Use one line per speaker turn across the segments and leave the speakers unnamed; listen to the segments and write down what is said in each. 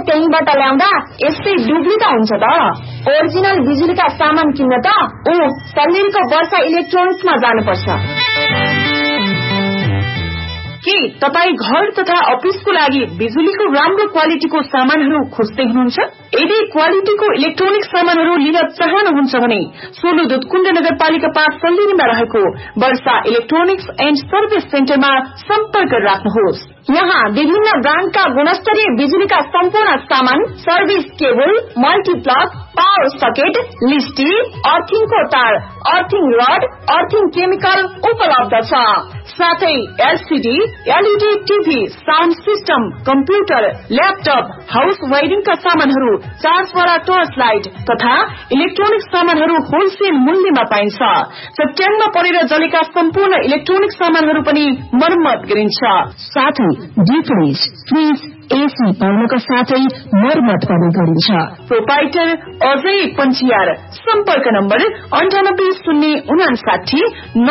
त्यहीबाट ल्याउँदा यस्तै डुब्ली त हुन्छ त। ओरिजिनल बिजुलीका सामान किन्न त सल्लेरीको वर्षा इलेक्ट्रोनिक्समा जानुपर्छ।
के तपाई घर तथा अफिसको लागि बिजुलीको राम्रो क्वालिटीको सामानहरू खोज्दै हुनुहुन्छ? यदि क्वालिटीको इलेक्ट्रोनिक सामानहरू लिन चाहनुहुन्छ भने सोलु दुधकुण्ड नगरपालिका 5 सल्लेरीमा रहेको वर्षा इलेक्ट्रोनिक्स एन्ड सर्भिस सेन्टरमा सम्पर्क राख्नुहोस्।
यहाँ विभिन्न ब्रान्डका गुणस्तरीय बिजुलीका सम्पूर्ण सामान, service cable, multiplug, power socket, लिस्टी, अर्थिङको तार, अर्थिङ रड, अर्थिङ केमिकल उपलब्ध छ। साथै LCD, LED TV, sound system, computer, laptop, house वायरिङका सामानहरू, चार्जवाला टर्च लाइट तथा इलेक्ट्रोनिक सामानहरू होलसेल मूल्यमा पाइन्छ। चट्याङमा परेर जलेका सम्पूर्ण इलेक्ट्रोनिक सामानहरू पनि मर्मत गरिन्छ।
साथै डिप फ्रिज, एसी पाउनका साथै मर्मत पनि गरिन्छ।
प्रोपाइटर अजय पञ्चियार। सम्पर्क नम्बर 980959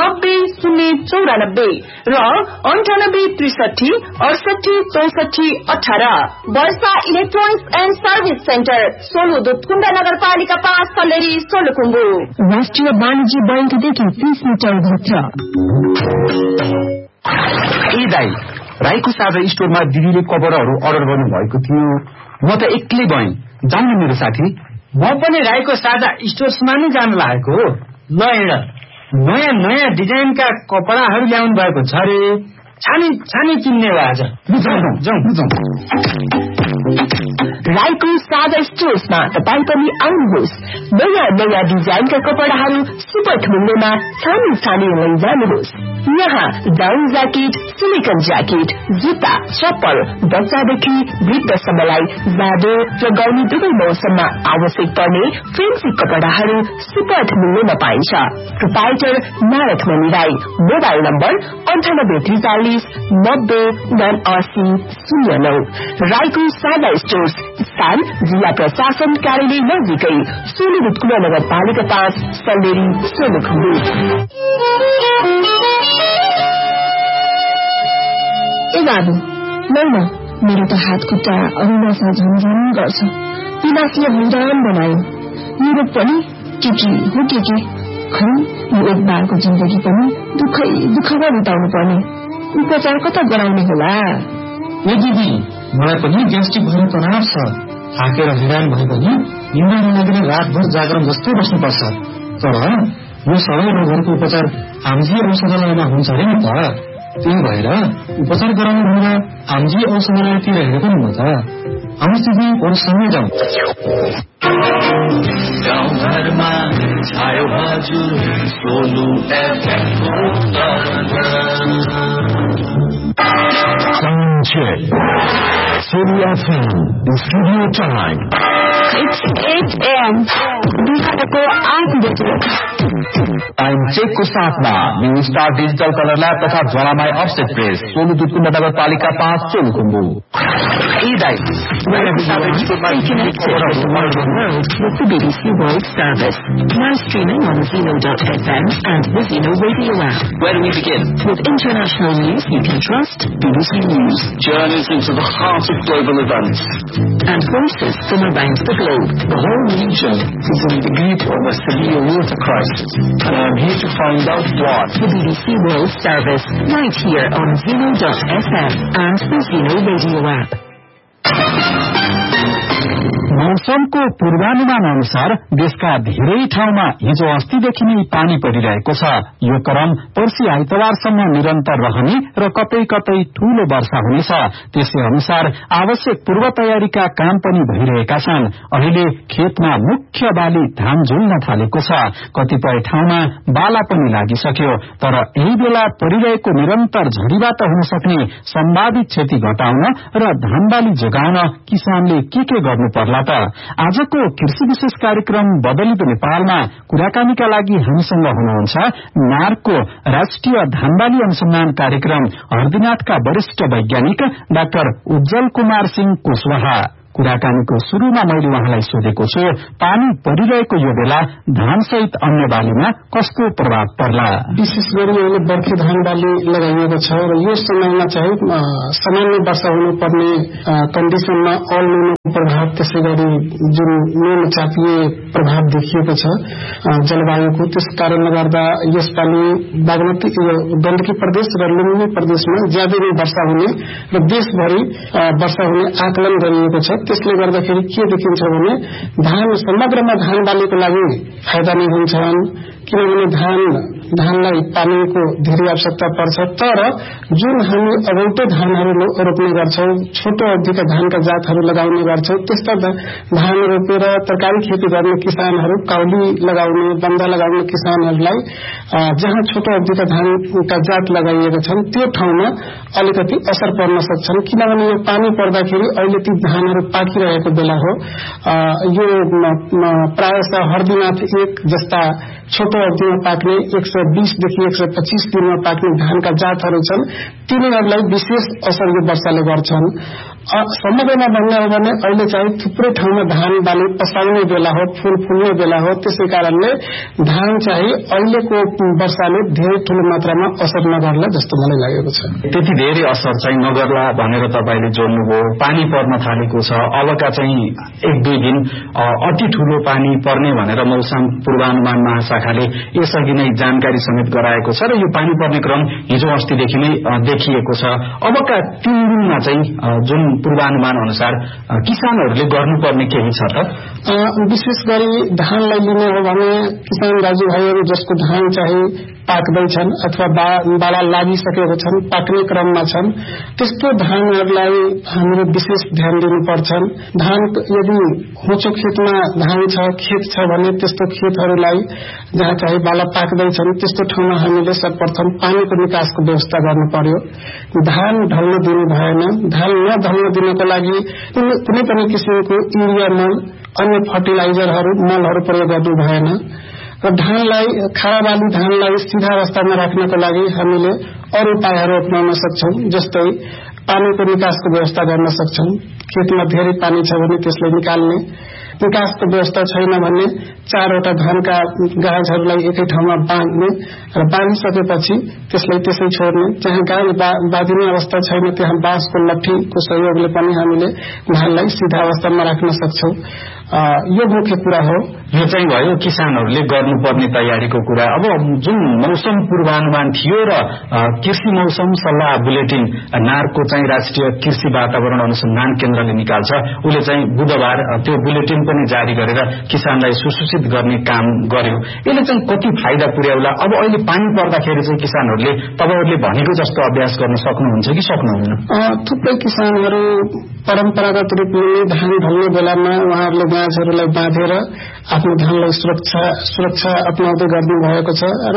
9094 र 9863 68 64 18।
वर्षा electronics and service centre, Solu Dudhkund नगरपालिका 5 सल्लेरी सोलुखुम्बु।
राष्ट्रिय वाणिज्य बैंकदेखि 30 मिटर भित्र।
राईको साझा स्टोरमा दिदीले कपडाहरू अर्डर गर्नु भएको थियो। म त एक्लै भएँ, जाउँ मेरो साथी।
म पनि राईको साझा स्टोर्समा नै जान लागेको हो। ल हेर, नयाँ नयाँ डिजाइनका कपडाहरू ल्याउनु भएको छ रे। छानी किन्ने हो आज।
राईको साझा स्टोर्समा तपाईँ पनि आउनुहोस्। नयाँ नयाँ डिजाइनका कपडाहरू सुपथ मूल्यमा छानी लैजानुहोस्। यहाँ डाउन ज्याकेट, सिलिकन ज्याकेट, जुत्ता, चप्पल, बच्चादेखि वृद्धसम्मलाई जाडो र गर्मी दुवै मौसममा आवश्यक पर्ने फेन्सी कपडाहरू सुपथ मूल्यमा पाइन्छ। प्रोपाइटर नारद मणि राई। Mobile number 9843 90 8909। राईको साझा स्टोर्स, स्थान जिल्ला प्रशासन कार्यालय नजिकै, सोलु दुधकुण्ड नगरपालिका 5 सल्लेरी सोलुखुम्बु। ए बाबु, मेरो त हात खुट्टा अरुणासा झमझम गर्छ। पिलासले हैरान बनायो। मेरो पनि के हो के खै, यो एक बारको जिन्दगी पनि दुःखमा बिताउनु पर्ने। उपचार कता गराउने होला?
ए दिदी, मलाई पनि ग्यास्ट्रिक भएर तनाव छ। थाकेर हैरान भए पनि निन्द्रा नलागेर रातभर जागरण जस्तै बस्नुपर्छ। तर यो सबै रोगहरूको उपचार आमजी औषधालयमा हुन्छ अरे नि त। त्यही भएर उपचार गराउनु भनेर आमजी औषधालयतिर हेरेको नि म त। आउनुहोस् दिदी, अरू सँगै जाउँ।
गाउँघरमा छायो हजुर Solu एफएमको Soul FM, the studio time.
It's 8 a.m. बिहानको 8 बजे।
टाइम चेकको साथमा new star digital colour lab तथा ज्वालामाई अफसेट प्रेस, सोलु दुधकुण्ड नगरपालिका 5 Solukhumbu.
With the BBC World Service, now streaming on Zeno.fm and the Zeno Radio app.
Where do we begin?
With international news you can trust, BBC News.
Journeys into the heart of global events.
And voices from around the globe.
The whole region is in the grip of a severe water crisis, and I'm here to find out what.
The BBC World Service, right here on Zeno.fm and the Zeno Radio app.
मौसमको पूर्वानुमान अनुसार देशका धेरै ठाउँमा हिजो अस्तिदेखि नै पानी परिरहेको छ। यो क्रम पर्सि आइतबारसम्म निरन्तर रहने र कतै कतै ठूलो वर्षा हुनेछ। त्यसै अनुसार आवश्यक पूर्व तयारीका काम पनि भइरहेका छन्। अहिले खेतमा मुख्य बाली धान झुल्न थालेको छ। कतिपय ठाउँमा बाला पनि लागिसक्यो। तर यही बेला परिरहेको निरन्तर झडीबाट हुन सक्ने सम्भावित क्षति घटाउन र धान बाली जोगाउन किसानले के गर्नु पर्ला त? आजको कृषि विशेष कार्यक्रम बदलिदो नेपालमा कुराकानीका लागि हामीसँग हुनुहुन्छ नार्को राष्ट्रिय धानबाली अनुसन्धान कार्यक्रम हर्दीनाथका वरिष्ठ वैज्ञानिक डाक्टर उज्जवल कुमार सिंह कुशवाहा। कुराकानीको शुरूमा मैले उहाँलाई सोधेको छु, पानी परिरहेको यो बेला धान सहित अन्य बालीमा कस्तो प्रभाव पर्ला?
विशेष गरी अहिले बर्खे धान बाली लगाइएको छ र यो समयमा चाहिँ सामान्य वर्षा हुनुपर्ने कन्डिसनमा अल प्रभाव त्यसै गरी जुन निम्नचापीय प्रभाव देखिएको छ जलवायुको, त्यस कारणले गर्दा यसपालि बागमती गण्डकी प्रदेश र लुम्बिनी प्रदेशमा ज्यादै नै वर्षा हुने र देशभरि वर्षा हुने आकलन गरिएको छ। त्यसले गर्दाखेरि के देखिन्छ भने समग्रमा धान बालीको लागि फाइदा नै हुन्छन्, किनभने धानलाई पानीको धेरै आवश्यकता पर्छ। तर जुन हामी अगौटे धानहरू रोप्ने गर्छौं, छोटो अवधिका धानका जातहरू लगाउने गर्छौं, त्यस्ता धान रोपेर तरकारी खेती गर्ने किसानहरू, काउली लगाउने, बन्दा लगाउने किसानहरूलाई जहाँ छोटो अवधिका धानका जात लगाइएका छन् त्यो ठाउँमा अलिकति असर पर्न सक्छन्, किनभने यो पानी पर्दाखेरि अहिले ती धानहरू पाकिरहेको बेला हो। यो प्रायः हरदिनाथ 1 जस्ता छोटो अवधिमा पाक्ने 120 देखि 125 दिनमा पाक्ने धानका जातहरू छन्, तिनीहरूलाई विशेष असर यो वर्षाले गर्छन्। समग्रमा भन्ने हो भने अहिले चाहिँ थुप्रै ठाउँमा धान बाली पसाउने बेला हो, फूल फुल्ने बेला हो, त्यसै कारणले धान चाहिँ अहिलेको वर्षाले धेरै ठूलो मात्रामा असर नगर्ला जस्तो मलाई लागेको छ।
त्यति धेरै असर चाहिँ नगर्ला भनेर तपाईले जोड्नुभयो। पानी पर्न थालेको छ, अबका चाहिँ 1-2 दिन अति ठूलो पानी पर्ने भनेर मौसम पूर्वानुमान महाशाखाले यसअघि नै जानकारी समेत गराएको छ र यो पानी पर्ने क्रम हिजो अस्तिदेखि नै देखिएको छ। अबका 3 दिनमा चाहिँ जुन पूर्वानुमान अनुसार किसानहरूले गर्नुपर्ने केही छ त?
विशेष गरी धानलाई लिने हो भने किसान दाजुभाइहरू जसको धान चाहिँ पाक्दैछन् अथवा बाला लागिसकेको छन्, पाक्ने क्रममा छन्, त्यस्तो धानहरूलाई हामीले विशेष ध्यान दिनुपर्छ। धान यदि होचो खेतमा धान छ, खेत छ भने त्यस्तो खेतहरूलाई जहाँ चाहिँ बाला पाक्दैछन् त्यस्तो ठाउँमा हामीले सर्वप्रथम पानीको निकासको व्यवस्था गर्नु पर्यो। धान ढल्न दिनु भएन। धान नढल्न दिनको लागि कुनै पनि किसिमको युरिया मल, अन्य फर्टिलाइजरहरू, मलहरू प्रयोग गर्नु भएन। र धानलाई, खारा बाली धानलाई सीधा अवस्थामा राख्नको लागि हामीले अरू उपायहरू अपनाउन सक्छौं, जस्तै पानीको निकासको व्यवस्था गर्न सक्छौं। खेतमा धेरै पानी छ भने त्यसलाई निकाल्ने, निकासको व्यवस्था छैन भने 4वटा धानका गाछहरूलाई एकै ठाउँमा बाँध्ने र बाँधिसकेपछि त्यसलाई त्यसै छोड्ने। जहाँ गाछ बाँधिने अवस्था छैन त्यहाँ बाँसको लट्ठीको सहयोगले पनि हामीले धानलाई सीधा अवस्थामा राख्न सक्छौं। यो मुख्य कुरा हो।
यो चाहिँ भयो किसानहरूले गर्नुपर्ने तयारीको कुरा। अब जुन मौसम पूर्वानुमान थियो र कृषि मौसम सल्लाह बुलेटिन नार्को चाहिँ राष्ट्रिय कृषि वातावरण अनुसन्धान केन्द्रले निकाल्छ, उसले चाहिँ बुधबार त्यो बुलेटिन पनि जारी गरेर किसानलाई सुसूचित गर्ने काम गर्यो। यसले चाहिँ कति फाइदा पुर्याउला? अब अहिले पानी पर्दाखेरि चाहिँ किसानहरूले तपाईहरुले भनेको जस्तो अभ्यास गर्न सक्नुहुन्छ कि सक्नुहुन्न?
थुप्रै किसानहरू परम्परागत रूपले धान ढल्ने बेलामा उहाँहरूले गाछहरूलाई बाँधेर आफ्नो धानलाई सुरक्षा अपनाउँदै गर्नु भएको छ र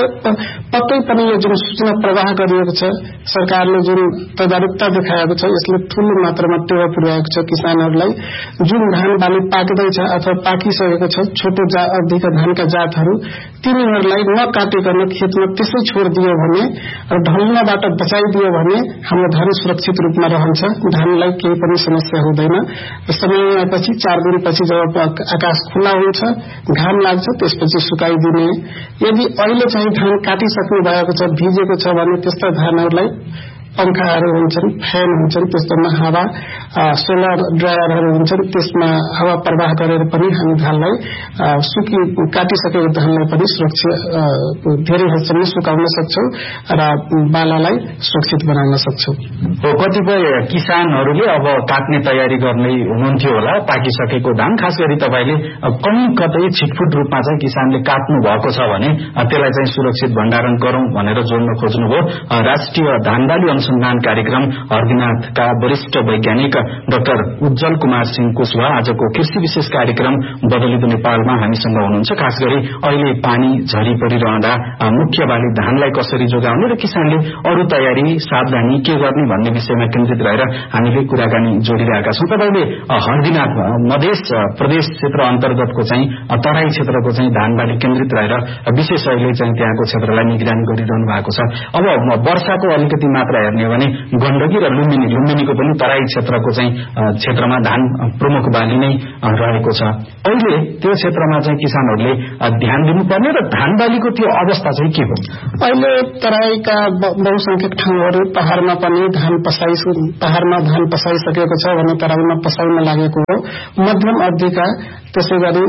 पक्कै पनि यो जुन सूचना प्रवाह गरिएको छ, सरकारले जुन तदारुकता देखाएको छ, यसले ठूलो मात्रामा टेवा पुर्याएको छ किसानहरूलाई। जुन धान बाली पाक्दैछ अथवा पाकिसकेको छ, छोटो अवधिका धानका जातहरू, तिनीहरूलाई नकाटिकन खेतमा त्यसै छोडिदियो भने र ढल्नबाट बचाइदियो भने हाम्रो धान सुरक्षित रूपमा रहन्छ, धानलाई केही पनि समस्या हुँदैन। समय आएपछि 4 दिनपछि जब आकाश खुला हुन्छ, घाम लाग्छ, त्यसपछि सुकाइदिने। यदि अहिले चाहिँ धान काटिसक्नु भएको छ, भिजेको छ भने त्यस्ता धानहरूलाई पंखाहरू हुन्छन्, फ्यान हुन्छन्, त्यस्तोमा हावा सोलर ड्रायरहरू हुन्छन्, त्यसमा हावा प्रवाह गरेर पनि हामी धानलाई काटिसकेको धानलाई पनि धेरै हदसम्म सुकाउन सक्छौं र बालालाई सुरक्षित बनाउन सक्छौं।
कतिपय किसानहरूले अब काट्ने तयारी गर्ने हुनुहुन्थ्यो होला पाकिसकेको धान, खास गरी तपाईले कतै छिटफुट रूपमा चाहिँ किसानले काट्नु भएको छ भने त्यसलाई चाहिँ सुरक्षित भण्डारण गरौं भनेर जोड्न खोज्नुभयो। राष्ट्रिय धानबाली अनुसन्धान कार्यक्रम हर्दिनाथका वरिष्ठ वैज्ञानिक डाक्टर उज्जवल कुमार सिंह कुशवाहा आजको कृषि विशेष कार्यक्रम बदलिदो नेपालमा हामीसँग हुनुहुन्छ। खास गरी अहिले पानी झरी परिरहँदा मुख्य बाली धानलाई कसरी जोगाउने र किसानले अरू तयारी सावधानी के गर्ने भन्ने विषयमा केन्द्रित रहेर हामीले कुराकानी जोडिरहेका छौं। तपाईले हर्दिनाथ मधेस प्रदेश क्षेत्र अन्तर्गतको चाहिँ तराई क्षेत्रको चाहिँ धानबाली केन्द्रित रहेर विशेष अहिले चाहिँ त्यहाँको क्षेत्रलाई निगरानी गरिरहनु भएको छ। अब वर्षाको अलिकति मात्रा हेर्न हेर्ने हो भने गण्डकी र लुम्बिनीको पनि तराई क्षेत्रमा धान प्रमुख बाली नै रहेको छ। अहिले त्यो क्षेत्रमा चाहिँ किसानहरूले ध्यान दिनुपर्ने र धान बालीको त्यो अवस्था चाहिँ के हो?
अहिले तराईका बहुसंख्यक ठाउँहरू पहाड़मा धान पसाइसकेको छ भने तराईमा पसाउन लागेको हो। मध्यम अवधिका त्यसै गरी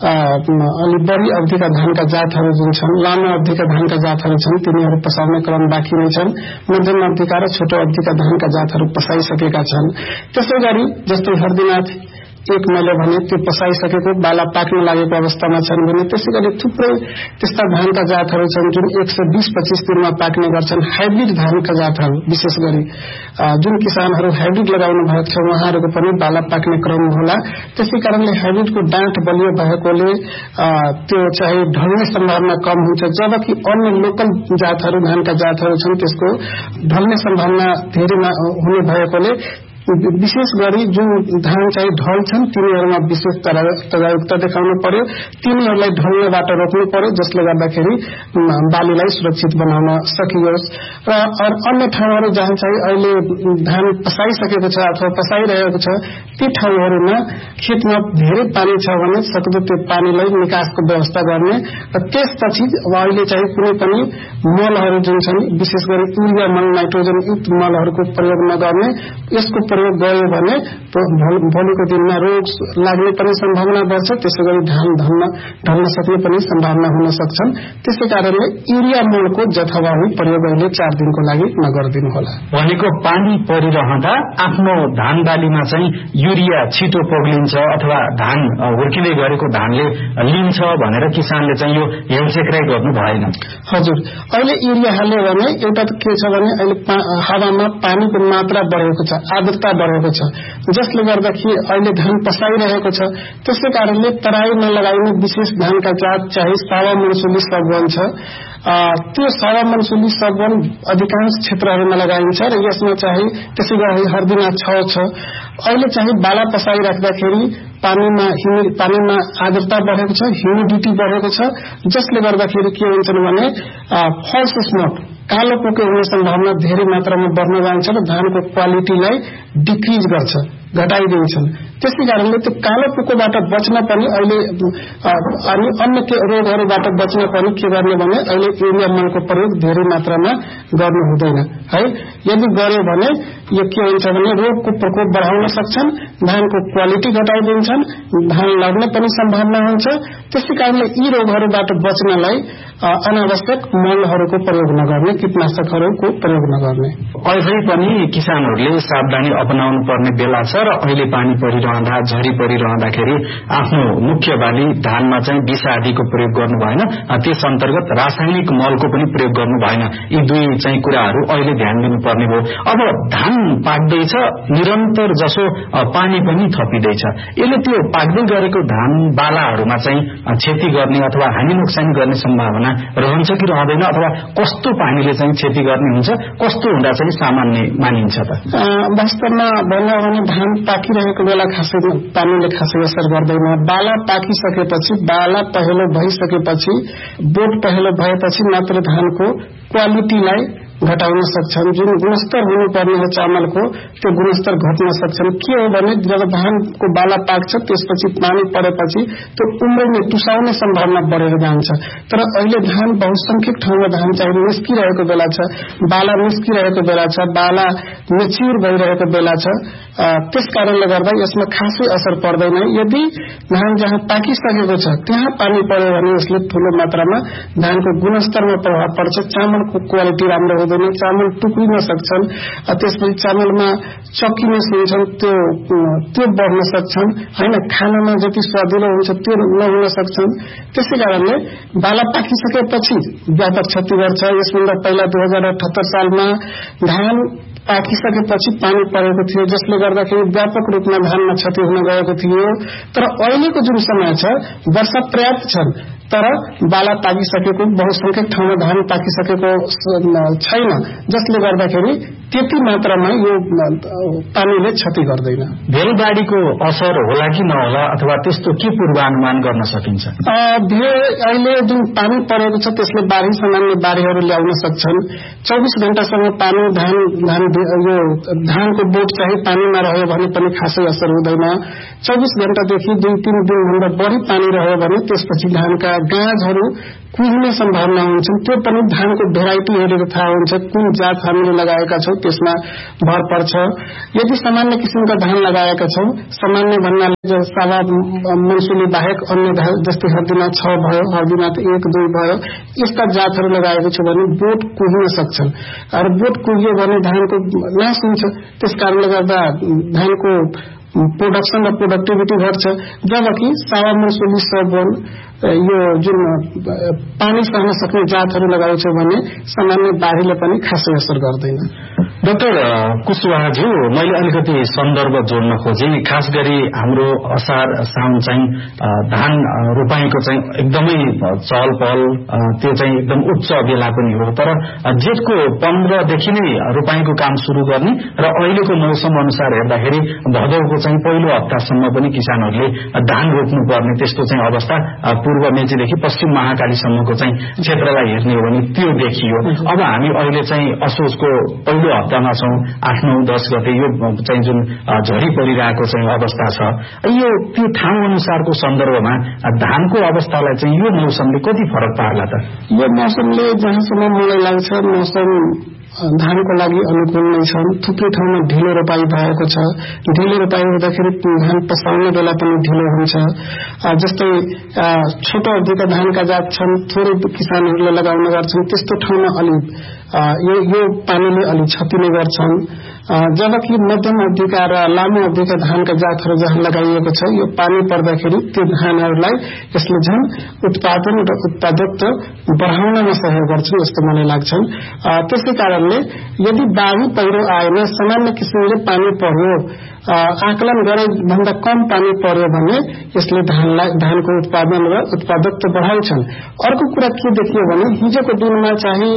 अलि बढी अवधिका धानका जातहरू जुन छन्, लामो अवधिका धानका जातहरू छन्, तिनीहरू पसाउने क्रम बाँकी नै छन्। मध्यम अवधिका र छोटो अवधिका धानका जातहरू पसाइसकेका छन्। त्यसै गरी जस्तै हर्दीनाथ 1 मैले भने त्यो पसाइसकेको बाला पाक्न लागेको अवस्थामा छन् भने त्यसै गरी थुप्रै त्यस्ता धानका जातहरू छन् जुन 120-25 दिनमा पाक्ने गर्छन्। हाइब्रिड धानका जातहरू विशेष गरी जुन किसानहरू हाइब्रिड लगाउनु भएको छ उहाँहरूको पनि बाला पाक्ने क्रम होला। त्यसै कारणले हाइब्रिडको डाँठ बलियो भएकोले त्यो चाहिँ ढल्ने सम्भावना कम हुन्छ, जबकि अन्य लोकल जातहरू धानका जातहरू छन् त्यसको ढल्ने सम्भावना धेरै हुने भएकोले विशेष गरी जुन धान चाहिँ ढल्छन् तिनीहरूमा विशेष तजायुक्त देखाउनु पर्यो, तिनीहरूलाई ढल्नेबाट रोक्नु पर्यो, जसले गर्दाखेरि बालीलाई सुरक्षित बनाउन सकियोस्। र अन्य ठाउँहरू जहाँ चाहिँ अहिले धान पसाइसकेको छ अथवा पसाइरहेको छ ती ठाउँहरूमा खेतमा धेरै पानी छ भने सक्दो त्यो पानीलाई निकासको व्यवस्था गर्ने र त्यसपछि अहिले चाहिँ कुनै पनि मलहरू जुन छन् विशेष गरी युरिया मल, नाइट्रोजन युक्त मलहरूको प्रयोग नगर्ने। यसको प्रयोग गयो भने भोलिको दिनमा रोग लाग्ने पनि सम्भावना बढ्छ, त्यसै गरी धान ढल्न सक्ने पनि सम्भावना हुन सक्छन्। त्यसै कारणले युरिया मलको जथाभावी प्रयोग अहिले 4 दिनको लागि नगरिदिनु होला।
भनेको पानी परिरहँदा आफ्नो धान बालीमा चाहिँ युरिया छिटो पग्लिन्छ अथवा धान हुर्किँदै गरेको धानले लिन्छ भनेर किसानले चाहिँ यो हेलचेक्राइ गर्नु भएन।
हजुर, अहिले युरिया हाल्यो भने एउटा के छ भने अहिले हावामा पानीको मात्रा बढेको छ, आर्द्रता बढेको छ, जसले गर्दाखेरि अहिले धान पसाइरहेको छ। त्यसै कारणले तराईमा लगाइने विशेष धानका जात चाहिँ सावा मनसुली सगवन छ। त्यो सावा मनसुली सगवन अधिकांश क्षेत्रहरूमा लगाइन्छ र यसमा चाहिँ त्यसै गरी हर्दीनाथ 6 छ। अहिले चाहिँ बाला पसाइराख्दाखेरि पानीमा आर्द्रता बढेको छ, ह्युमिडिटी बढेको छ, जसले गर्दाखेरि के हुन्छ भने फल्स स्मोक कालो पोके हुने सम्भावना धेरै मात्रामा बढ्न जान्छ र धानको क्वालिटीलाई डिक्रिज गर्छ, घटाइदिन्छन्। त्यसै कारणले त्यो कालो पोकोबाट बच्न पनि अहिले अनि अन्य रोगहरूबाट बच्न पनि के गर्ने भने अहिले युरिया मलको प्रयोग धेरै मात्रामा गर्नु हुँदैन है। यदि गर्यो भने यो के हुन्छ भने रोगको प्रकोप बढाउन सक्छन्, धानको क्वालिटी घटाइदिन्छन्, धान लग्ने पनि सम्भावना हुन्छ। त्यसै कारणले यी रोगहरूबाट बच्नलाई अनावश्यक मलहरूको प्रयोग नगर्ने, कीटनाशकहरूको प्रयोग नगर्ने।
अझै पनि किसानहरूले सावधानी अपनाउनु पर्ने बेला छ र अहिले पानी परिरहँदा, झरी परिरहँदाखेरि आफ्नो मुख्य बाली धानमा चाहिँ विष आदिको प्रयोग गर्नु भएन, त्यस अन्तर्गत रासायनिक मलको पनि प्रयोग गर्नु भएन। यी दुई चाहिँ कुराहरू अहिले ध्यान दिनुपर्ने हो। अब धान पाक्दैछ, निरन्तर जसो पानी पनि थपिँदैछ, यसले त्यो पाक्दै गरेको धान बालाहरूमा चाहिँ क्षति गर्ने अथवा हानि नोक्सानी गर्ने सम्भावना रहन्छ कि रहँदैन, अथवा कस्तो पानीले चाहिँ क्षति गर्ने हुन्छ, कस्तो हुँदा चाहिँ सामान्य मानिन्छ त?
वास्तवमा भन्यो भने धान पाकिरहेको बेला खासै पानीले खासै असर गर्दैन। बाला पाकिसकेपछि, बाला पहेँलो भइसकेपछि, बोट पहेँलो भएपछि मात्र धानको क्वालिटीलाई घटाउन सक्छन्। जुन गुणस्तर हुनुपर्ने हो चामलको त्यो गुणस्तर घट्न सक्छन्। के हो भने जब धानको बाला पाक्छ त्यसपछि पानी परेपछि त्यो उम्रिने, टुसाउने सम्भावना बढेर जान्छ। तर अहिले धान बहुसंख्यक ठाउँमा धान चाहिँ निस्किरहेको बेला छ, बाला निस्किरहेको बेला छ, बाला मेच्युर भइरहेको बेला छ। त्यस कारणले गर्दा यसमा खासै असर पर्दैन। यदि धान जहाँ पाकिसकेको छ त्यहाँ पानी पर्यो भने यसले ठूलो मात्रामा धानको गुणस्तरमा प्रभाव पर्छ, चामलको क्वालिटी राम्रो हुँदैन, चामल टुक्रिन सक्छन्, त्यसपछि चामलमा चक्किनेस हुन्छन्, त्यो बढ्न सक्छन् हैन, खानामा जति स्वादिलो हुन्छ त्यो नहुन सक्छन्। त्यसै कारणले बाला पाकिसकेपछि व्यापक क्षति गर्छ। यसभन्दा पहिला 2078 सालमा धान पाकिसकेपछि पानी परेको थियो, जसले गर्दाखेरि व्यापक रूपमा धानमा क्षति हुन गएको थियो। तर अहिलेको जुन समय छ वर्षा पर्याप्त छन्, तर बाला पाकिसकेको बहुसंख्यक ठाउँमा धान पाकिसकेको छैन, जसले गर्दाखेरि त्यति मात्रामा यो पानीले क्षति गर्दैन।
भेलबाढीको असर होला कि नहोला अथवा त्यस्तो के पूर्वानुमान गर्न सकिन्छ?
अहिले जुन पानी परेको छ त्यसले बाढी सामान्य बाढीहरू ल्याउन सक्छन्। 24 घण्टासम्म पानी धानको बोट चाहिँ पानीमा रह्यो भने पनि खासै असर हुँदैन। 24 घण्टादेखि 2-3 दिनभन्दा बढी पानी रह्यो भने त्यसपछि धानका गाँजहरू कुहिने सम्भावना हुन्छ। त्यो पनि धानको भेराइटी हेरेर थाहा हुन्छ, कुन जात हामीले लगाएका छौं त्यसमा भर पर्छ। यदि सामान्य किसिमका धान लगाएका छौं, सामान्य भन्नाले सावा मनसुली बाहेक अन्य जस्तै हर्दिना 6 भयो, हर्दिना 1-2 भयो, यस्ता जातहरू लगाएको छ भने बोट कुहिन सक्छन्। र बोट कुहियो भने धानको नाश हुन्छ। त्यसकारणले गर्दा धानको प्रोडक्सन र प्रोडक्टिभिटी घट्छ। जबकि सावा मनसुली सबन यो जुन पानी सहन सक्ने जातहरू लगाउँछ भने सामान्य बाढीले पनि खासै असर गर्दैन।
डाक्टर कुशवाहाज्यू, मैले अलिकति सन्दर्भ जोड्न खोजेँ। खास गरी हाम्रो असार साउन चाहिँ धान रोपाईको चाहिँ एकदमै चहल पहल, त्यो चाहिँ एकदम उच्च बेला पनि हो। तर जेठको 15 देखि नै रोपाईको काम सुरु गर्ने र अहिलेको मौसम अनुसार हेर्दाखेरि भदौको चाहिँ पहिलो हप्तासम्म पनि किसानहरूले धान रोप्नु पर्ने त्यस्तो चाहिँ अवस्था पूर्व मेचीदेखि पश्चिम महाकालीसम्मको चाहिँ क्षेत्रलाई हेर्ने हो भने त्यो देखियो। अब हामी अहिले चाहिँ असोजको पहिलो हप्तामा छौं, 8, 9, 10 गते यो चाहिँ जुन झरी परिरहेको चाहिँ अवस्था छ, यो त्यो ठाउँ अनुसारको सन्दर्भमा धानको अवस्थालाई चाहिँ यो मौसमले कति फरक पार्ला त?
यो मौसमले जहाँसम्म मलाई लाग्छ मौसम धानको लागि अनुकूल नै छन्। थुप्रै ठाउँमा ढिलो रोपाई भएको छ। ढिलो रोपाई हुँदाखेरि धान पसाउने बेला पनि ढिलो हुन्छ। जस्तै छोटो अवधिका धानका जात छन्, थोरै किसानहरूले लगाउन गर्छन्, त्यस्तो ठाउँमा अलि यो पानीले अलि क्षति नै गर्छन्। जबकि मध्यम अवधिका र लामो अवधिका धानका जातहरू जहाँ लगाइएको छ, यो पानी पर्दाखेरि त्यो धानहरूलाई यसले झन् उत्पादन र उत्पादकता बढाउनमा सहयोग गर्छ जस्तो मलाई लाग्छ। त्यसै कारणले यदि बाढी पहिरो आएन, सामान्य किसिमले पानी पर्यो, आकलन गरे भन्दा कम पानी पर्यो भने यसले धानको उत्पादन र उत्पादकता बढाउँछन्। अर्को कुरा के देखियो भने हिजोको दिनमा चाहिँ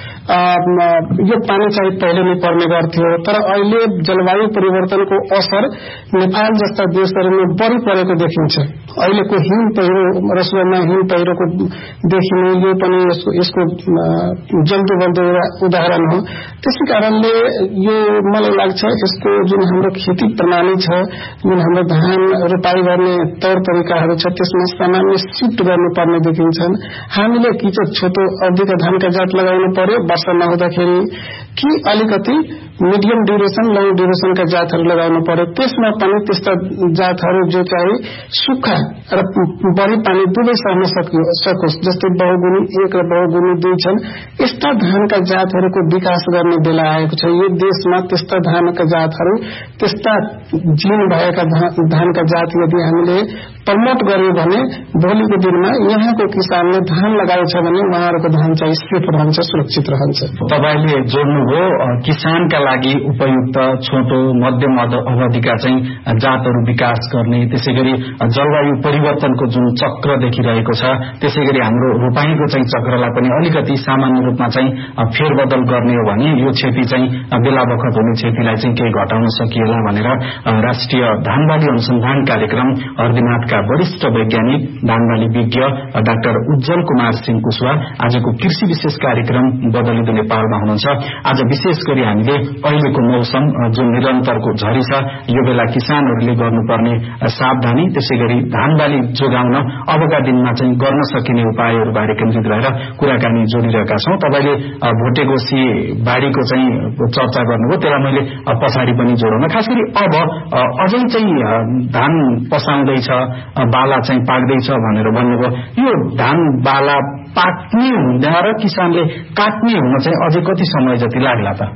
यो पानी चाहिँ पहिले नै पर्ने गर्थ्यो, तर अहिले जलवायु परिवर्तनको असर नेपाल जस्ता देशहरूमा बढी परेको देखिन्छ। अहिलेको हिम पहिरो, रसुवामा हिम पहिरोको देखिने यो पनि यसको जल्दो बल्दो उदाहरण हो। त्यसै कारणले यो मलाई लाग्छ यसको जुन हाम्रो खेती प्रणाली छ, जुन हाम्रो धान रोपाई गर्ने तौर तरिकाहरू छ, त्यसमा सामान्य शिफ्ट गर्नुपर्ने देखिन्छन्। हामीले कि चाहिँ छोटो अवधिका धानका जात लगाउनु पर्यो वर्षा नहुँदाखेरि, कि अलिकति मिडियम ड्युरेसन लङ ड्युरेसनका जातहरू लगाउनु पर्यो। त्यसमा पनि त्यस्ता जातहरू जो चाहिँ सुक्खा र बढी पानी दुवै सहन सकोस्, जस्तै बहुगुणी 1 र बहुगुणी 2 छन्, यस्ता धानका जातहरूको विकास गर्ने बेला आएको छ। यो देशमा त्यस्ता धानका जातहरू, त्यस्ता जीन भएका धानका जात यदि हामीले प्रमोट गर्यौं भने भोलिको दिनमा यहाँको किसानले धान लगाउँछ भने उहाँहरूको धान चाहिँ सेफ रहन्छ, सुरक्षित रहन्छ।
तपाईले जोड्नुभयो किसानका लागि उपयुक्त छोटो मध्यम अवधिका चाहिँ जातहरू विकास गर्ने, त्यसैगरी जलवायु परिवर्तनको जुन चक्र देखिरहेको छ, त्यसैगरी हाम्रो रोपाईको चाहिँ चक्रलाई पनि अलिकति सामान्य रूपमा चाहिँ फेरबदल गर्ने हो भने यो क्षति चाहिँ बेला बखत हुने क्षतिलाई चाहिँ केही घटाउन सकिएला भनेर राष्ट्रिय धानबाली अनुसन्धान कार्यक्रम हर्दिनाथका वरिष्ठ वैज्ञानिक धानबाली विज्ञ डाक्टर उज्जवल कुमार सिंह कुशवाहा आजको कृषि विशेष कार्यक्रम बदलिँदो नेपालमा हुनुहुन्छ। आज विशेष गरी हामीले अहिलेको मौसम जुन निरन्तरको झरी छ, यो बेला किसानहरूले गर्नुपर्ने सावधानी, त्यसैगरी धानबाली जोगाउन अबका दिनमा चाहिँ गर्न सकिने उपायहरूबारे केन्द्रित रहेर कुराकानी जोडिरहेका छौं। तपाईले भोटेकोशी बाढीको चाहिँ चर्चा गर्नुभयो, त्यसलाई मैले पछाडि पनि जोडाउन, खास गरी अब अझै चाहिँ धान पसाउँदैछ, बाला चाहिँ पाक्दैछ भनेर भन्नुभयो। यो धान बाला पाक्ने हुँदा र किसानले काट्ने हुन चाहिँ अझै कति समय जति लाग्ला त?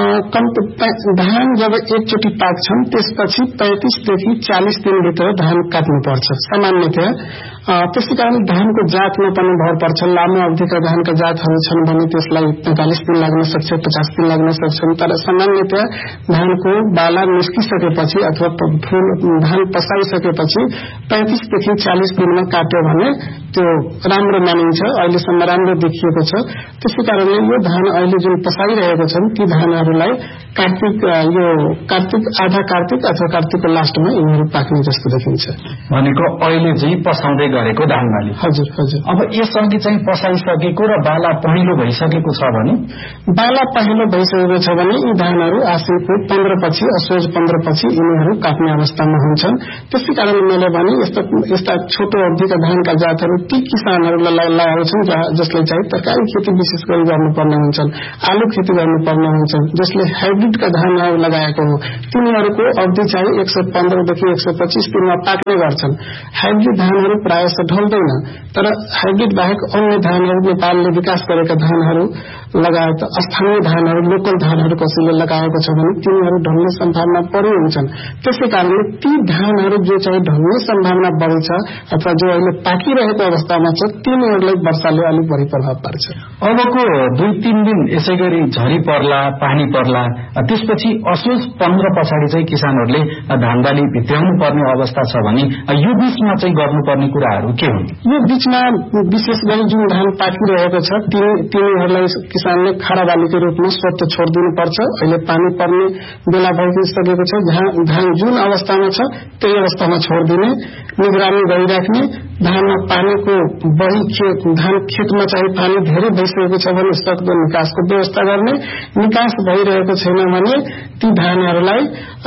धान जब एकचोटि पाक्छन् त्यसपछि 35 देखि 40 दिनभित्र धान काट्नुपर्छ सामान्यतया। त्यसै कारण धानको जातमा पनि भर पर्छ। लामो अवधिका धानका जातहरू छन् भने त्यसलाई 45 दिन लाग्न सक्छ, 50 दिन लाग्न सक्छन्। तर सामान्यतया धानको बाला निस्किसकेपछि अथवा धान पसाइसकेपछि 35 देखि 40 दिनमा काट्यो भने त्यो राम्रो मानिन्छ, अहिलेसम्म राम्रो देखिएको छ। त्यसै कारणले यो धान अहिले जुन पसाइरहेको छन् ती धानहरूलाई कार्तिक आधा कार्तिक अथवा कार्तिकको लास्टमा यिनीहरू पाक्ने जस्तो देखिन्छ।
भनेको अहिले चाहिँ पसाउँदै गरेको धानबाली?
हजुर हजुर।
अब यसअघि चाहिँ पसाइसकेको र बाला पहिलो भइसकेको छ भने?
बाला पहिलो भइसकेको छ भने यी धानहरू आश्विनको 15 पछि असोज 15 पछि यिनीहरू काट्ने अवस्थामा हुन्छन्। त्यसै कारण मैले भने यस्ता छोटो अवधिका धानका जातहरू ती किसानहरूलाई लगाउँछन् जसले चाहिँ तरकारी खेती विशेष गरी गर्नुपर्ने हुन्छन्, आलु खेती गर्नुपर्ने हुन्छन्, जसले हाइब्रिडका धानहरू लगाएको हो। तिनीहरूको अवधि चाहिँ 115 देखि 125 दिनमा पाक्ने गर्छन्। हाइब्रिड धानहरू प्रायः ढल्दैन, तर हाइब्रिड बाहेक अन्य धानहरू नेपालले विकास गरेका धानहरू लगायत स्थानीय धानहरू लोकल धानहरू कसैले लगाएको छ भने तिनीहरू ढल्ने सम्भावना बढी हुन्छन्। त्यसै कारणले ती धानहरू जो चाहिँ ढल्ने सम्भावना बढी छ अथवा जो अहिले पाकिरहेको अवस्थामा छ तिनीहरूलाई वर्षाले अलिक बढी प्रभाव पार्छ।
अबको 2-3 दिन यसै गरी झरी पर्ला, पानी पर्ला, त्यसपछि असोज 15 पछाडि चाहिँ किसानहरूले धानबाली भित्र्याउनु पर्ने अवस्था छ भने यो बीचमा चाहिँ गर्नुपर्ने कुराहरू के हुन्?
यो बीचमा विशेष गरी जुन धान पाकिरहेको छ तिनीहरूलाई किसानले खडा बालीको रूपमा स्वतः छोडिदिनु पर्छ। अहिले पानी पर्ने बेला भइसकेको छ, धान जुन अवस्थामा छ त्यही अवस्थामा छोडिदिने, निगरानी गरिराख्ने। धानमा पानीको धान खेतमा चाहिँ पानी धेरै भइसकेको छ भने सक्दो निकासको व्यवस्था गर्ने, निकास भइरहेको छैन भने ती धानहरूलाई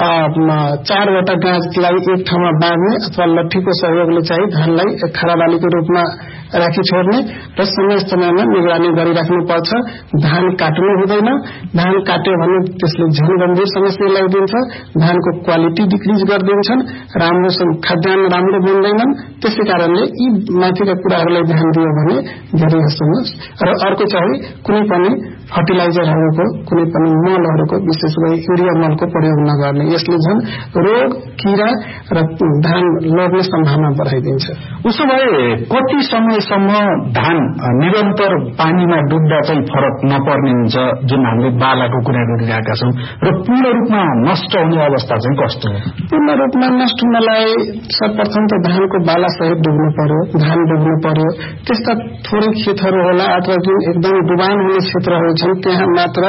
4वटा गाँचलाई एक ठाउँमा बाँध्ने अथवा लट्ठीको सहयोगले चाहिँ धानलाई खडा बालीको रूपमा राखी छोड्ने र समय समयमा निगरानी गरिराख्नुपर्छ। धान काट्नु हुँदैन, धान काट्यो भने त्यसले झन गम्भीर समस्या ल्याइदिन्छ, धानको क्वालिटी डिक्रिज गरिदिन्छन्, राम्रोसँग खाद्यान्न राम्रो बन्दैनन्। त्यसै कारणले यी माथिका कुराहरूलाई ध्यान दियो भने धेरै हदसम्म। र अर्को चाहिँ कुनै पनि फर्टिलाइजरहरूको, कुनै पनि मलहरूको, विशेष गरी युरिया मलको प्रयोग नगर्ने। यसले झन् रोग, किरा र धान लड्ने सम्भावना बढाइदिन्छ।
उसो भए कति समयसम्म धान निरन्तर पानीमा डुब्दा चाहिँ फरक नपर्ने हुन्छ, जुन हामीले बालाको कुरा गरिरहेका छौँ, र पूर्ण रूपमा नष्ट हुने अवस्था चाहिँ कस्तो हो?
पूर्ण रूपमा नष्ट हुनलाई सर्वप्रथम त धानको बाला सहित डुब्नु पर्यो, धान डुब्नु पर्यो। त्यस्ता थोरै खेतहरू होला अथवा जुन एकदम डुबान हुने क्षेत्रहरू छन् त्यहाँ मात्र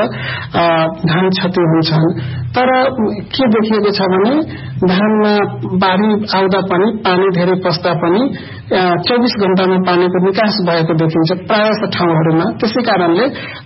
धान क्षति हुन्छन्। तर के देखिएको छ भने धानमा बाढी आउँदा पनि, पानी धेरै पस्दा पनि 24 घण्टामा पानीको निकास भएको देखिन्छ प्रायः ठाउँहरूमा। त्यसै कारणले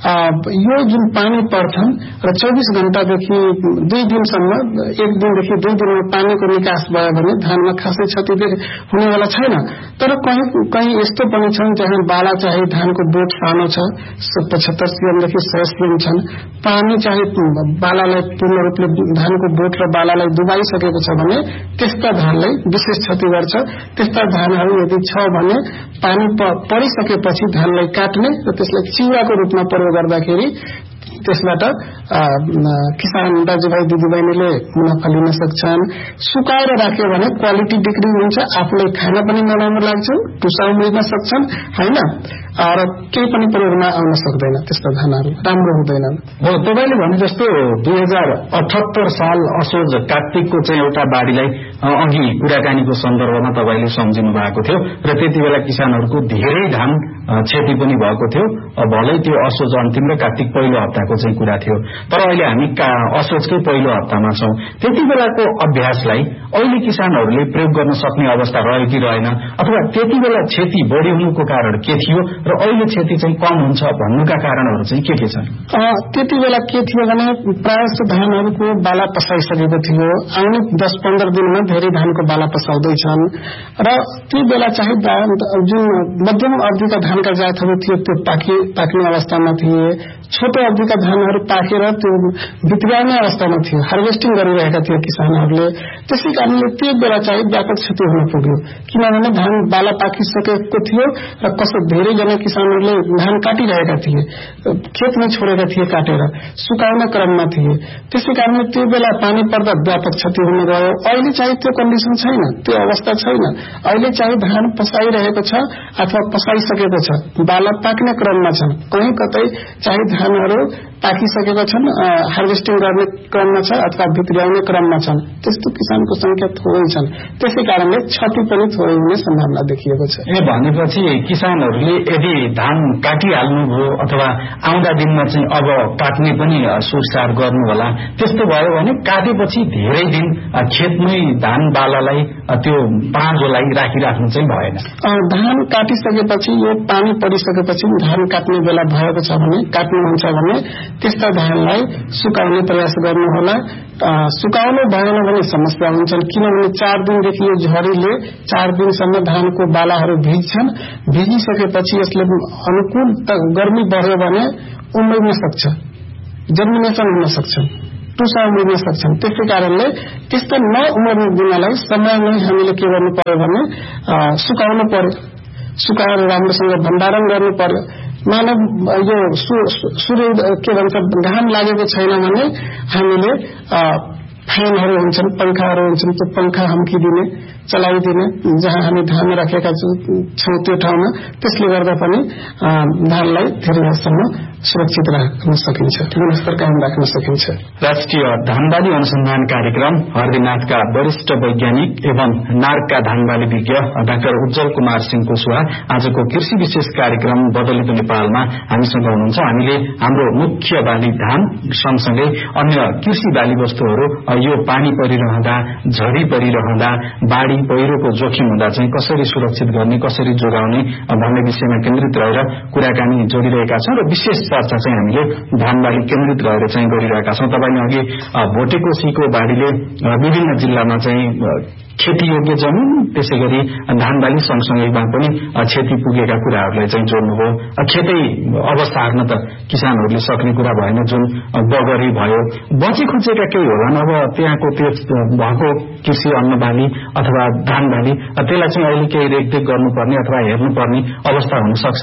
यो जुन पानी पर्छन् र 24 घण्टादेखि 2 दिनसम्म, 1 दिनदेखि 2 दिनमा पानीको निकास भयो भने धानमा खासै क्षति हुनेवाला छैन। तर कहीँ यस्तो पनि छन् जहाँ बाला चाहिँ धानको बोट सानो छ, 75 cmदेखि 100 cm छन्, पानी चाहिँ बालालाई पूर्ण रूपले धानको बोट र बालालाई डुबाइसकेको छ भने त्यस्ता धानलाई विशेष क्षति गर्छ। त्यस्ता धानहरू यदि छ भने पानी परिसकेपछि धानलाई काट्ने र त्यसलाई चिउराको रूपमा प्रयोग गर्दाखेरि त्यसबाट किसान दाजुभाइ दिदीबहिनीले मुनाफा लिन सक्छन्। सुकाएर राख्यो भने क्वालिटी बिक्री हुन्छ, आफूलाई खान पनि नराम्रो लाग्छ, टुसा उम्रिन सक्छन् हैन, र केही पनि प्रयोगमा आउन सक्दैन। त्यस्ता धानहरू राम्रो हुँदैनन्।
तपाईले भने जस्तो 2078 साल असोज कार्तिकको चाहिँ एउटा बाढीलाई अघि कुराकानीको सन्दर्भमा तपाईले सम्झिनु भएको थियो र त्यति बेला किसानहरूको धेरै धान क्षति पनि भएको थियो। भलै त्यो असोज अन्तिम र कार्तिक पहिलो हप्ताको चाहिँ कुरा थियो, तर अहिले हामी असोजकै पहिलो हप्तामा छौं। त्यति बेलाको अभ्यासलाई अहिले किसानहरूले प्रयोग गर्न सक्ने अवस्था रह्यो कि रहेन, अथवा त्यति बेला क्षति बढी हुनुको कारण के थियो र अहिले क्षति चाहिँ कम हुन्छ भन्नुका कारणहरू चाहिँ के छन्?
त्यति बेला के थियो भने प्रायः धानहरूको बाला पसाइसकेको थियो। आउने 10-15 दिनमा धेरै धानको बाला पसाउँदैछन् र ती बेला चाहिँ जुन मध्यम अवधिका धानका जातहरू थियो त्यो पाक्ने अवस्थामा थिए। छोटो अवधिका धानहरू पाकेर त्यो भित्र्याउने अवस्थामा थियो, हार्वेस्टिङ गरिरहेका थिए किसानहरूले। त्यसै कारणले त्यो बेला चाहिँ व्यापक क्षति हुन पुग्यो, किनभने धान बाला पाकिसकेको थियो र धेरैजना में किसानहरूले धान काटिरहेका थिए, खेतमै छोडेका थिए काटेर, सुकाउने क्रममा थिए। त्यसै कारणले त्यो बेला पानी पर्दा व्यापक क्षति हुन गयो। अहिले चाहिँ त्यो कन्डिसन छैन, त्यो अवस्था छैन। अहिले चाहिँ धान पसाइरहेको छ अथवा पसाइसकेको छ, बाला पाक्ने क्रममा छन्, कहीँ कतै चाहिँ धानहरू पाकिसकेका छन्, हार्भेस्टिङ गर्ने क्रममा छ अथवा भित्र्याउने क्रममा छन्। त्यस्तो किसानको संख्या थोरै छन्, त्यसै कारणले क्षति पनि थोरै हुने सम्भावना देखिएको छ।
भनेपछि किसानहरूले यदि धान काटिहाल्नुभयो अथवा आउँदा दिनमा चाहिँ अब काट्ने पनि सुरसार गर्नु होला, त्यस्तो भयो भने काटेपछि धेरै दिन खेतमै धान बालालाई त्यो पाँजोलाई राखिराख्नु चाहिँ भएन।
धान काटिसकेपछि यो पानी परिसकेपछि धान काट्ने बेला भएको छ भने, काट्नुहुन्छ भने त्यस्ता धानलाई सुकाउने प्रयास गर्नुहोला। सुकाउनु भएन भने समस्या हुन्छन्, किनभने 4 दिनदेखि यो झरीले 4 दिनसम्म धानको बालाहरू भिज्छन्। भिजिसकेपछि यसले अनुकूल गर्मी बढ्यो भने उम्रिन सक्छ, जर्मिनेसन हुन सक्छ, टुसा उम्रिन सक्छन्। त्यसै कारणले त्यस्तो नउम्रिने दिनलाई समयमै हामीले के गर्नु पर्यो भने सुकाउनु पर्यो, सुकाएर राम्रोसँग भण्डारण गर्नु पर्यो। मानव यो सूर्य के भन्छ घाम लागेको छैन भने हामीले फ्यानहरू हुन्छन्, पंखाहरू हुन्छन्, त्यो पंखा हम्किदिने, चलाइदिने, जहाँ हामी धान राखेका छौँ त्यो ठाउँमा। त्यसले गर्दा पनि धानलाई धेरै हदसम्म सुरक्षित राख्न सकिन्छ, गुणस्तर कायम राख्न सकिन्छ।
राष्ट्रिय धानबाली अनुसन्धान कार्यक्रम हर्दीनाथका वरिष्ठ वैज्ञानिक एवं नार्कका धानबाली विज्ञ डाक्टर उज्जवल कुमार सिंह कुशवाहा आजको कृषि विशेष कार्यक्रम बदलिँदो नेपालमा हामीसँग हुनुहुन्छ। हामीले हाम्रो मुख्य बाली धान सँगसँगै अन्य कृषि बाली वस्तुहरू यो पानी परिरहँदा, झरी परिरहँदा, बाढ़ी पहिरोको जोखिम हुँदा चाहिँ कसरी सुरक्षित गर्ने, कसरी जोगाउने भन्ने विषयमा केन्द्रित रहेर कुराकानी जोडिरहेका छौं र विशेष चर्चा चाहिँ हामीले धानबाली केन्द्रित रहेर चाहिँ गरिरहेका छौं। तपाईले अघि भोटेकोसीको बाढीले विभिन्न जिल्लामा चाहिँ खेती योग्य जमिन, त्यसै गरी धानबाली सँगसँगैमा पनि क्षति पुगेका कुराहरूलाई चाहिँ जोड्नुभयो। खेतै अवस्था हेर्न त किसानहरूले सक्ने कुरा भएन, जुन बगरी भयो, बची खुचेका केही होलान्। अब त्यहाँको त्यो भएको कृषि अन्नबाली अथवा धानबाली त्यसलाई चाहिँ अहिले केही रेखदेख गर्नुपर्ने अथवा हेर्नुपर्ने अवस्था हुन सक्छ।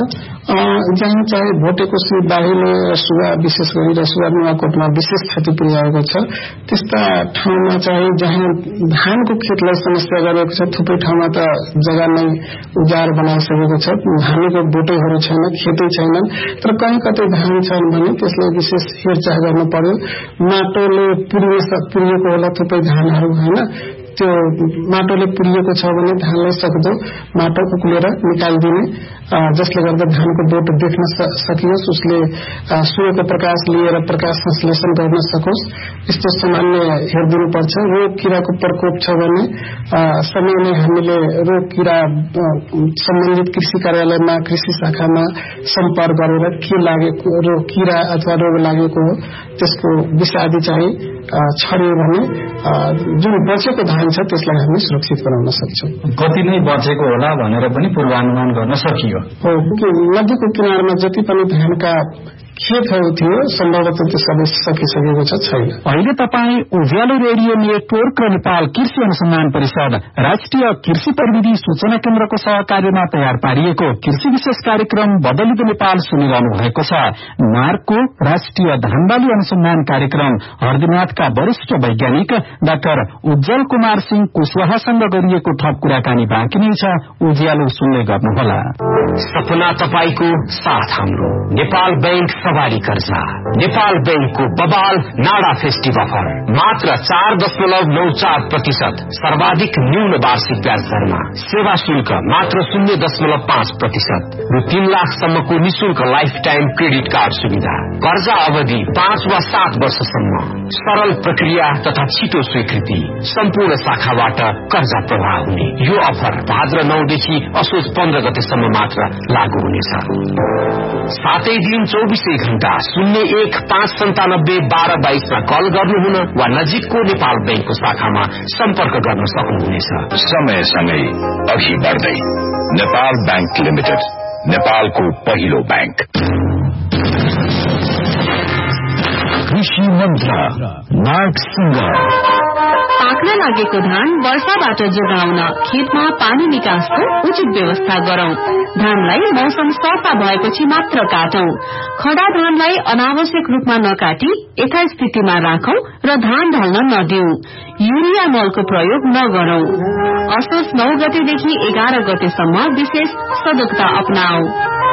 जहाँ चाहिँ भोटेकोसी बाढीले रसुवा, विशेष गरी रसुवा नुवाकोटमा विशेष क्षति पुर्याएको छ, त्यस्ता ठाउँमा चाहिँ जहाँ धानको खेतलाई समस्या गरेको छ, थुप्रै ठाउँमा त जग्गा नै उजाड बनाइसकेको छ, धानको बोटैहरू छैन, खेतै छैनन्, तर कहीँ कतै धान छन् भने त्यसलाई विशेष हेरचाह गर्नु पर्यो। माटोले पुरिएको होला थुप्रै धानहरू, होइन, त्यो माटोले पुरिएको छ भने धानलाई सक्दो माटो उक्लेर निकालिदिने, जसले गर्दा धानको बोट देख्न सकियोस्, उसले सूर्यको प्रकाश लिएर प्रकाश संश्लेषण गर्न सकोस्, यस्तो सामान्य हेरिदिनु पर्छ। रोग किराको प्रकोप छ भने समयमै हामीले रोग किरा सम्बन्धित कृषि कार्यालयमा, कृषि शाखामा सम्पर्क गरेर के लागेको रोग किरा अथवा रोग लागेको हो त्यसको विषादी चाहिँ छर्यो भने जुन बचेको धान छ त्यसलाई हामी सुरक्षित बनाउन सक्छौं।
कति नै बचेको होला भनेर पनि पूर्वानुमान गर्न सकियो।
हो, नदीको किनारमा जति पनि धानका खेतहरू थियो सम्भवतः त्यो सबै सकिसकेको छैन।
अहिले तपाईँ उज्यालो रेडियो नेटवर्क र नेपाल कृषि अनुसन्धान परिषद राष्ट्रिय कृषि प्रविधि सूचना केन्द्रको सहकार्यमा तयार पारिएको कृषि विशेष कार्यक्रम बदलिँदो नेपाल सुनिरहनु भएको छ। नार्कको राष्ट्रिय धानबाली अनुसन्धान कार्यक्रम हर्दीनाथका वरिष्ठ वैज्ञानिक डाक्टर उज्जवल कुमार सिंह कुशवाहासँग गरिएको थप कुराकानी बाँकी नै छ, उज्यालो सुन्दै गर्नुहोला।
सपना तपाईको साथ हाम्रो नेपाल बैंक सवारी कर्जा, नेपाल बैंकको बबाल नाडा फेस्टिभ अफर मात्र 4.94%, सर्वाधिक न्यून वार्षिक ब्याज दरमा, सेवा शुल्क मात्र 0.5% र 3 लाखसम्मको निशुल्क लाइफ टाइम क्रेडिट कार्ड सुविधा, कर्जा अवधि 5 वा 7 वर्षसम्म, सरल प्रक्रिया तथा छिटो स्वीकृति, सम्पूर्ण शाखाबाट कर्जा प्रवाह हुने। यो अफर भाद्र 9 देखि असोज 15 गतेसम्म मात्र लागू हुनेछ। सातै दिन 24 घण्टा 01-597-1222 मा कल गर्नुहुन वा नजिकको नेपाल बैंकको शाखामा सम्पर्क गर्न सक्नुहुनेछ।
समयसँगै अघि बढ्दै नेपाल बैंक लिमिटेड, नेपालको पहिलो बैंक। कृषि मन्त्र नार्क सिंह
पाक्न लागेको धान वर्षाबाट जोगाउन खेतमा पानी निकासको उचित व्यवस्था गरौं। धानलाई मौसम सफा भएपछि मात्र काटौं। खडा धानलाई अनावश्यक रूपमा नकाटी यथास्थितिमा राखौं र धान ढल्न नदिऊ। युरिया मलको प्रयोग नगरौं। असोज 9 गतेदेखि 11 गतेसम्म विशेष सजगता अपनाऊ।